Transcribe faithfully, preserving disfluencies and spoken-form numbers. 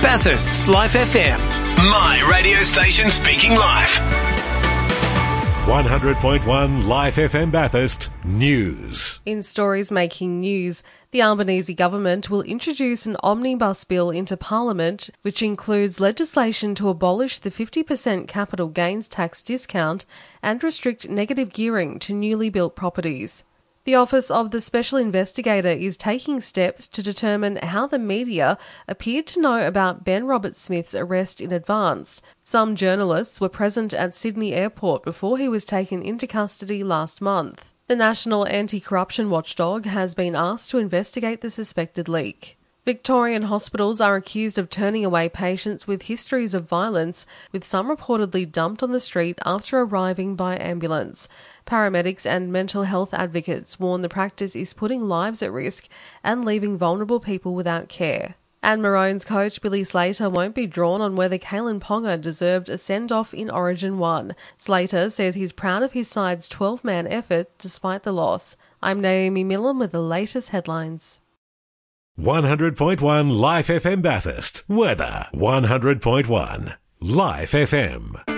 Bathurst's Life F M. My radio station speaking live. one hundred point one Life F M Bathurst News. In stories making news, the Albanese government will introduce an omnibus bill into Parliament which includes legislation to abolish the fifty percent capital gains tax discount and restrict negative gearing to newly built properties. The Office of the Special Investigator is taking steps to determine how the media appeared to know about Ben Roberts-Smith's arrest in advance. Some journalists were present at Sydney Airport before he was taken into custody last month. The National Anti-Corruption Watchdog has been asked to investigate the suspected leak. Victorian hospitals are accused of turning away patients with histories of violence, with some reportedly dumped on the street after arriving by ambulance. Paramedics and mental health advocates warn the practice is putting lives at risk and leaving vulnerable people without care. And Maroons coach Billy Slater won't be drawn on whether Kalen Ponga deserved a send-off in Origin one. Slater says he's proud of his side's twelve-man effort despite the loss. I'm Naomi Millam with the latest headlines. one hundred point one Life F M Bathurst. Weather. one hundred point one Life F M.